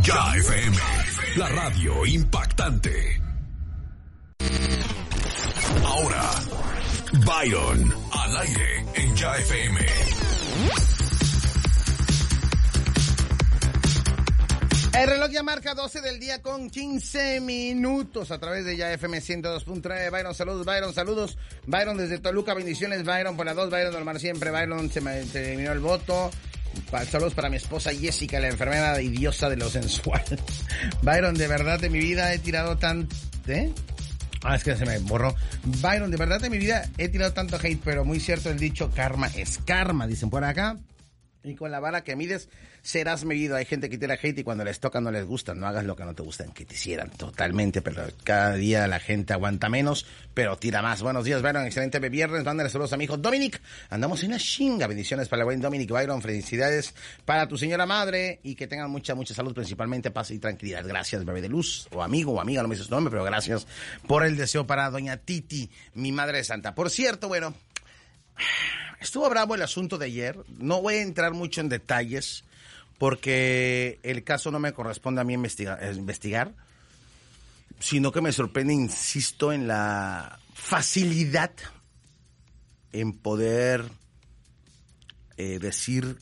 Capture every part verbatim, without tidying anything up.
Ya F M, la radio impactante. Ahora, Byron, al aire en Ya F M. El reloj ya marca doce del día con quince minutos a través de Ya F M ciento dos punto nueve. Byron, saludos, Byron, saludos. Byron desde Toluca, bendiciones, Byron, por la dos, Byron, normal siempre, Byron, se me terminó el voto. Saludos para mi esposa Jessica, la enfermera y diosa de lo sensual. Byron, de verdad de mi vida he tirado tan... ¿Eh? Ah, es que se me borró. Byron, de verdad de mi vida he tirado tanto hate, pero muy cierto el dicho, karma es karma, dicen por acá. Y con la vara que mides, serás medido. Hay gente que tira hate y cuando les toca no les gusta. No hagas lo que no te gustan, que te hicieran totalmente. Pero cada día la gente aguanta menos, pero tira más. Buenos días, Byron. Excelente viernes. Mándale saludos a mi hijo Dominic. Andamos en una chinga. Bendiciones para el buen Dominic. Byron, felicidades para tu señora madre. Y que tengan mucha, mucha salud, principalmente paz y tranquilidad. Gracias, bebé de luz. O amigo o amiga, no me dices tu nombre, pero gracias por el deseo para doña Titi, mi madre santa. Por cierto, bueno... Estuvo bravo el asunto de ayer. No voy a entrar mucho en detalles porque el caso no me corresponde a mí investigar, investigar, sino que me sorprende, insisto, en la facilidad en poder eh, decir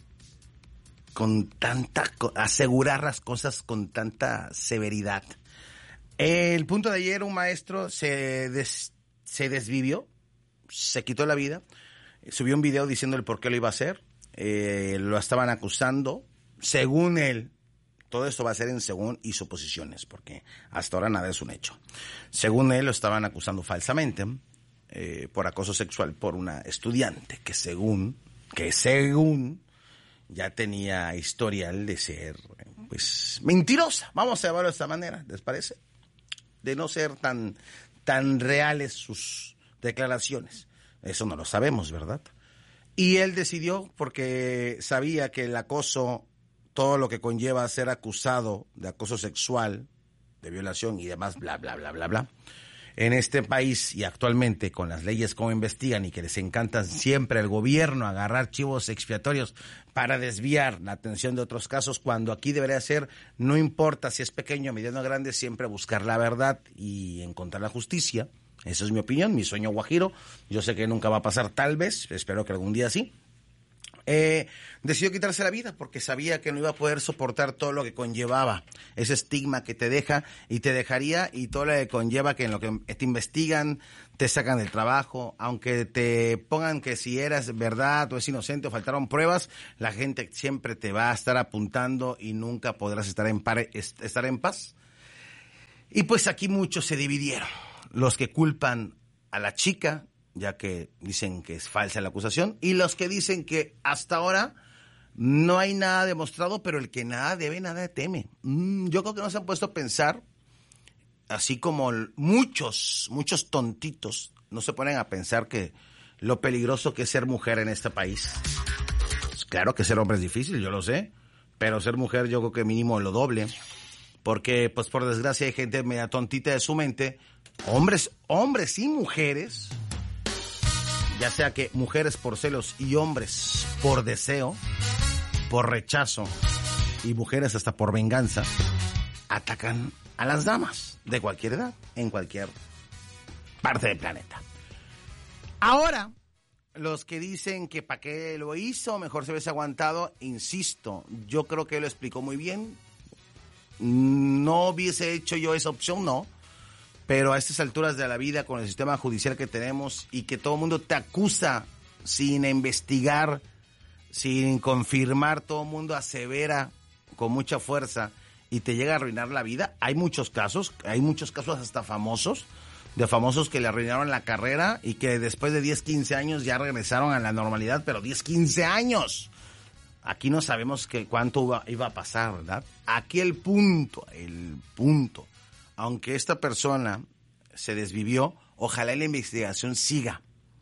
con tanta, asegurar las cosas con tanta severidad. El punto de ayer, un maestro se, des, se desvivió, se quitó la vida. Subió un video diciendo el por qué lo iba a hacer. Eh, lo estaban acusando. Según él, todo esto va a ser en según y suposiciones, porque hasta ahora nada es un hecho. Según él, lo estaban acusando falsamente eh, por acoso sexual por una estudiante que según, que según ya tenía historial de ser, pues, mentirosa. Vamos a llamarlo de esta manera, ¿les parece? De no ser tan, tan reales sus declaraciones. Eso no lo sabemos, ¿verdad? Y él decidió, porque sabía que el acoso, todo lo que conlleva ser acusado de acoso sexual, de violación y demás, bla, bla, bla, bla, bla, en este país y actualmente con las leyes como investigan y que les encanta siempre al gobierno agarrar chivos expiatorios para desviar la atención de otros casos, cuando aquí debería ser, no importa si es pequeño, mediano o grande, siempre buscar la verdad y encontrar la justicia. Esa es mi opinión, mi sueño guajiro. Yo sé que nunca va a pasar, tal vez, espero que algún día sí. Eh, decidió quitarse la vida porque sabía que no iba a poder soportar todo lo que conllevaba, ese estigma que te deja y te dejaría, y todo lo que conlleva que en lo que te investigan, te sacan del trabajo, aunque te pongan que si eras verdad o es inocente o faltaron pruebas, la gente siempre te va a estar apuntando y nunca podrás estar en, pare, estar en paz. Y pues aquí muchos se dividieron. Los que culpan a la chica, ya que dicen que es falsa la acusación, y los que dicen que hasta ahora no hay nada demostrado, pero el que nada debe, nada teme. Mm, yo creo que no se han puesto a pensar, así como muchos, muchos tontitos, no se ponen a pensar que lo peligroso que es ser mujer en este país. Pues claro que ser hombre es difícil, yo lo sé, pero ser mujer yo creo que mínimo lo doble, porque pues por desgracia hay gente media tontita de su mente. Hombres, hombres y mujeres, ya sea que mujeres por celos y hombres por deseo, por rechazo y mujeres hasta por venganza, atacan a las damas de cualquier edad, en cualquier parte del planeta. Ahora, los que dicen que para qué lo hizo, mejor se hubiese aguantado, insisto, yo creo que él lo explicó muy bien. No hubiese hecho yo esa opción, no. Pero a estas alturas de la vida, con el sistema judicial que tenemos y que todo el mundo te acusa sin investigar, sin confirmar, todo el mundo asevera con mucha fuerza y te llega a arruinar la vida. Hay muchos casos, hay muchos casos hasta famosos, de famosos que le arruinaron la carrera y que después de diez, quince años ya regresaron a la normalidad, pero diez, quince años. Aquí no sabemos que cuánto iba, iba a pasar, ¿verdad? Aquí el punto, el punto. Aunque esta persona se desvivió, ojalá la investigación siga.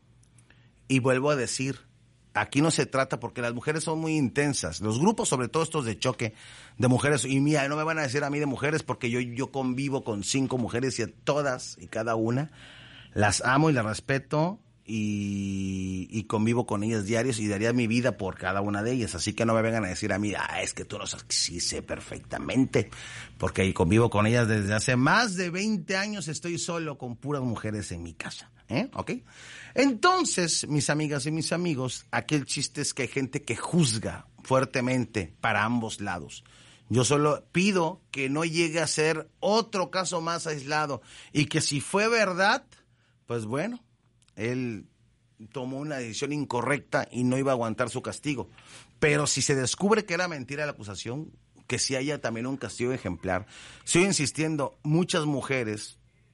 Y vuelvo a decir, aquí no se trata, porque las mujeres son muy intensas. Los grupos, sobre todo estos de choque de mujeres, y mira, no me van a decir a mí de mujeres, porque yo, yo convivo con cinco mujeres y a todas y cada una las amo y las respeto, y, y convivo con ellas diarios y daría mi vida por cada una de ellas. Así que no me vengan a decir a mí, ah, es que tú no sabes. Sí sé perfectamente, porque convivo con ellas desde hace más de veinte años. Estoy solo con puras mujeres en mi casa, ¿eh? ¿Ok? Entonces, mis amigas y mis amigos, aquel chiste es que hay gente que juzga fuertemente para ambos lados. Yo solo pido que no llegue a ser otro caso más aislado y que si fue verdad, pues bueno, él tomó una decisión incorrecta y no iba a aguantar su castigo. Pero si se descubre que era mentira la acusación, que sí haya también un castigo ejemplar. Sigo insistiendo, muchas mujeres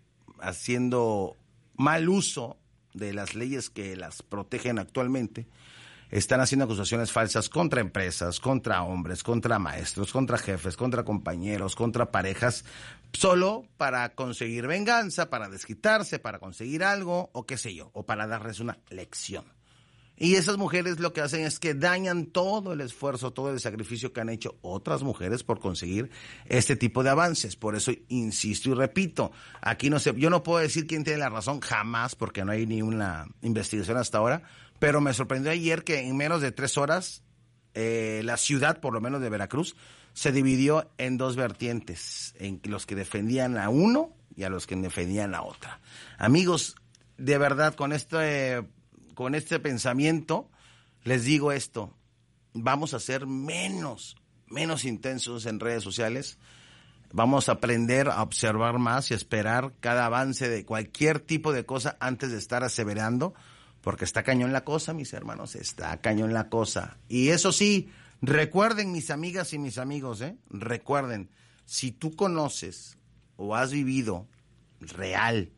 haciendo mal uso de las leyes que las protegen actualmente, están haciendo acusaciones falsas contra empresas, contra hombres, contra maestros, contra jefes, contra compañeros, contra parejas, solo para conseguir venganza, para desquitarse, para conseguir algo, o qué sé yo, o para darles una lección. Y esas mujeres lo que hacen es que dañan todo el esfuerzo, todo el sacrificio que han hecho otras mujeres por conseguir este tipo de avances. Por eso insisto y repito, aquí no sé, yo no puedo decir quién tiene la razón jamás, porque no hay ni una investigación hasta ahora, pero me sorprendió ayer que en menos de tres horas eh, la ciudad, por lo menos de Veracruz, se dividió en dos vertientes, en los que defendían a uno y a los que defendían a otra. Amigos, de verdad, con este, con este pensamiento, les digo esto, vamos a ser menos, menos intensos en redes sociales, vamos a aprender a observar más y a esperar cada avance de cualquier tipo de cosa antes de estar aseverando, porque está cañón la cosa, mis hermanos, está cañón la cosa. Y eso sí, recuerden, mis amigas y mis amigos, ¿eh? Recuerden, si tú conoces o has vivido real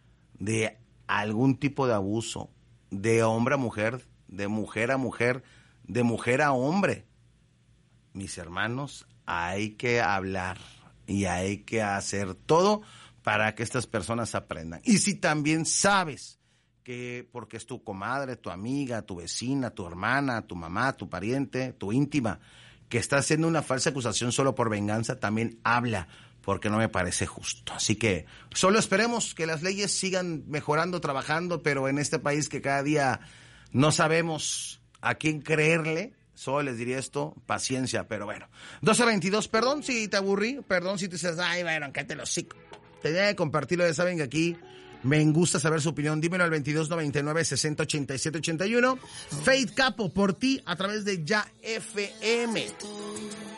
de algún tipo de abuso, de hombre a mujer, de mujer a mujer, de mujer a hombre, mis hermanos, hay que hablar y hay que hacer todo para que estas personas aprendan. Y si también sabes que porque es tu comadre, tu amiga, tu vecina, tu hermana, tu mamá, tu pariente, tu íntima, que está haciendo una falsa acusación solo por venganza, también habla, porque no me parece justo. Así que solo esperemos que las leyes sigan mejorando, trabajando, pero en este país que cada día no sabemos a quién creerle, solo les diría esto, paciencia, pero bueno. doce veintidós, perdón si te aburrí, perdón si te dices, ay, bueno, cállate los hocico. Tenía que compartirlo, ya saben que aquí me gusta saber su opinión. Dímelo al veintidós noventa y nueve sesenta ochenta y siete ochenta y uno. Faith Capo, por ti, a través de Ya F M.